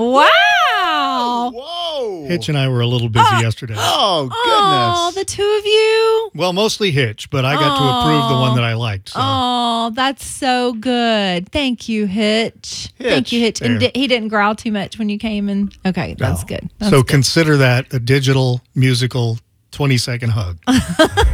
Wow. Whoa. Hitch and I were a little busy yesterday. Oh, Oh, goodness. the two of you. Well, mostly Hitch, but I got to approve the one that I liked. So. Oh, that's so good. Thank you, Hitch. Thank you, Hitch. And There. he didn't growl too much when you came in. Okay, that's good. That's So good. consider that a digital musical 20-second hug.